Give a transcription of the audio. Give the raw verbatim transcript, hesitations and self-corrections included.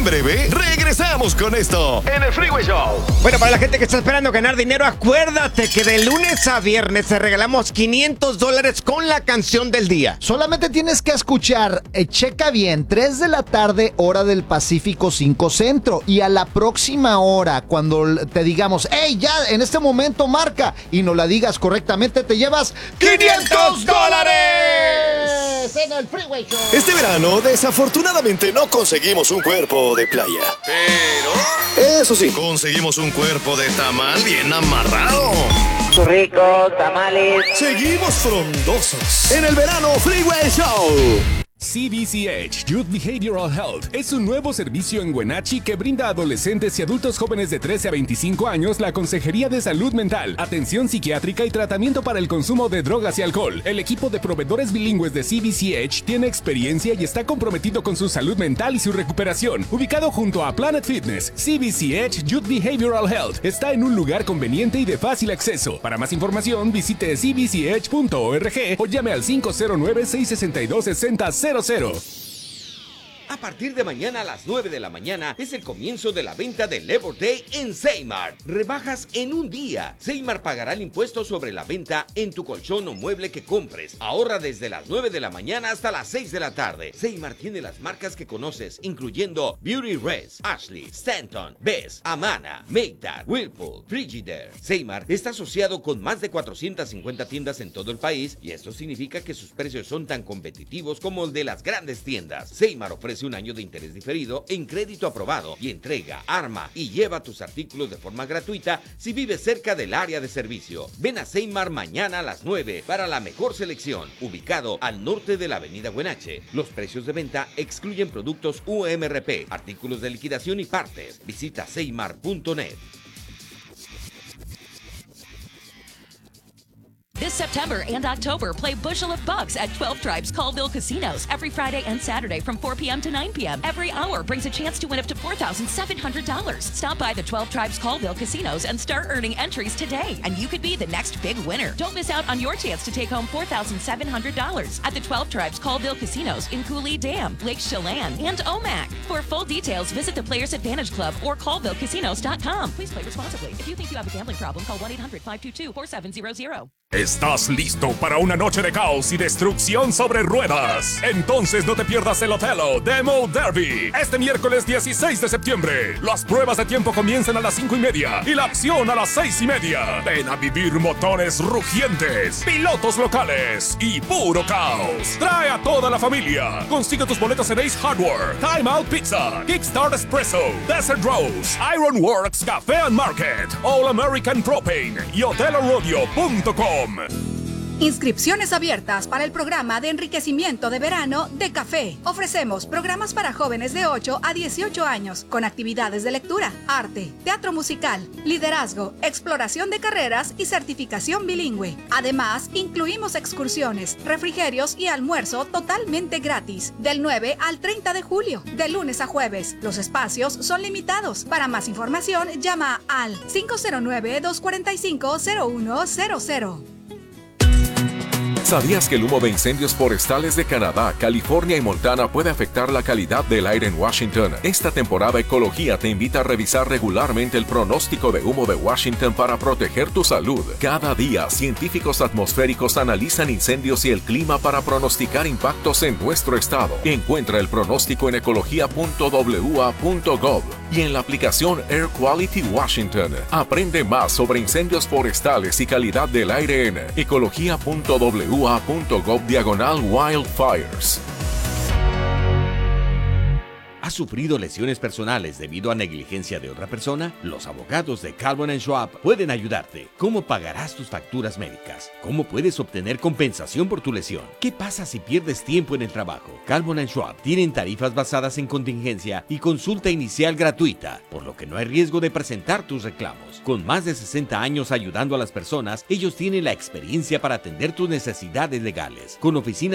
En breve, regresamos con esto en el Freeway Show. Bueno, para la gente que está esperando ganar dinero, acuérdate que de lunes a viernes te regalamos quinientos dólares con la canción del día. Solamente tienes que escuchar, eh, checa bien, tres de la tarde, hora del Pacífico, cinco Centro. Y a la próxima hora, cuando te digamos, hey, ya, en este momento marca, y nos la digas correctamente, te llevas quinientos dólares en el Freeway Show. Este verano, desafortunadamente, no conseguimos un cuerpo de playa. Pero, eso sí, conseguimos un cuerpo de tamal bien amarrado. Ricos, tamales. Seguimos frondosos en el verano Freeway Show. C B C H Youth Behavioral Health es un nuevo servicio en Wenatchee que brinda a adolescentes y adultos jóvenes de trece a veinticinco años la consejería de salud mental, atención psiquiátrica y tratamiento para el consumo de drogas y alcohol. El equipo de proveedores bilingües de C B C H tiene experiencia y está comprometido con su salud mental y su recuperación. Ubicado junto a Planet Fitness, C B C H Youth Behavioral Health está en un lugar conveniente y de fácil acceso. Para más información, visite c b c h punto org o llame al cinco cero nueve, seis seis dos, seis cero cero cero. A partir de mañana a las nueve de la mañana es el comienzo de la venta de Labor Day en Seymar. Rebajas en un día. Seymar pagará el impuesto sobre la venta en tu colchón o mueble que compres. Ahorra desde las nueve de la mañana hasta las seis de la tarde. Seymar tiene las marcas que conoces, incluyendo Beauty Rest, Ashley, Stanton, Best, Amana, Make That, Whirlpool, Frigidaire. Seymar está asociado con más de cuatrocientas cincuenta tiendas en todo el país y esto significa que sus precios son tan competitivos como el de las grandes tiendas. Seymar ofrece un año de interés diferido en crédito aprobado y entrega, arma y lleva tus artículos de forma gratuita si vives cerca del área de servicio. Ven a Seymar mañana a las nueve para la mejor selección, ubicado al norte de la avenida Wenatchee. Los precios de venta excluyen productos U M R P, artículos de liquidación y partes. Visita seymar punto net. This September and October, play Bushel of Bucks at twelve Tribes Colville Casinos every Friday and Saturday from four p.m. to nine p.m. Every hour brings a chance to win up to four thousand seven hundred dollars. Stop by the twelve Tribes Colville Casinos and start earning entries today, and you could be the next big winner. Don't miss out on your chance to take home four thousand seven hundred dollars at the twelve Tribes Colville Casinos in Cooley Dam, Lake Chelan, and Omak. For full details, visit the Players Advantage Club or colville casinos dot com. Please play responsibly. If you think you have a gambling problem, call one eight hundred, five two two, four seven zero zero. ¿Estás listo para una noche de caos y destrucción sobre ruedas? Entonces no te pierdas el Othello Demo Derby este miércoles dieciséis de septiembre. Las pruebas de tiempo comienzan a las cinco y media y la acción a las seis y media. Ven a vivir motores rugientes, pilotos locales y puro caos. Trae a toda la familia. Consigue tus boletos en Ace Hardware, Time Out Pizza, Kickstart Espresso, Desert Rose, Ironworks Café and Market, All American Propane y Othello Rodeo punto com. Inscripciones abiertas para el programa de enriquecimiento de verano de Café. Ofrecemos programas para jóvenes de ocho a dieciocho años con actividades de lectura, arte, teatro musical, liderazgo, exploración de carreras y certificación bilingüe. Además, incluimos excursiones, refrigerios y almuerzo totalmente gratis del nueve al treinta de julio, de lunes a jueves. Los espacios son limitados. Para más información, llama al cinco cero nueve, dos cuatro cinco, cero uno cero cero. ¿Sabías que el humo de incendios forestales de Canadá, California y Montana puede afectar la calidad del aire en Washington? Esta temporada Ecología te invita a revisar regularmente el pronóstico de humo de Washington para proteger tu salud. Cada día, científicos atmosféricos analizan incendios y el clima para pronosticar impactos en nuestro estado. Encuentra el pronóstico en ecología punto w a punto gov y en la aplicación Air Quality Washington. Aprende más sobre incendios forestales y calidad del aire en ecología punto w a punto gov diagonal wildfires. ¿Has sufrido lesiones personales debido a negligencia de otra persona? Los abogados de Calvin and Schwab pueden ayudarte. ¿Cómo pagarás tus facturas médicas? ¿Cómo puedes obtener compensación por tu lesión? ¿Qué pasa si pierdes tiempo en el trabajo? Calvin and Schwab tienen tarifas basadas en contingencia y consulta inicial gratuita, por lo que no hay riesgo de presentar tus reclamos. Con más de sesenta años ayudando a las personas, ellos tienen la experiencia para atender tus necesidades legales. Con oficinas